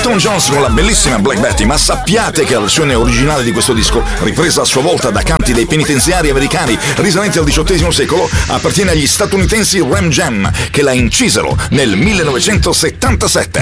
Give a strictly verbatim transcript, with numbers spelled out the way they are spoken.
Elton John con la bellissima Black Betty, ma sappiate che la versione originale di questo disco, ripresa a sua volta da canti dei penitenziari americani risalenti al diciottesimo secolo, appartiene agli statunitensi Ram Jam, che la incisero nel millenovecentosettantasette.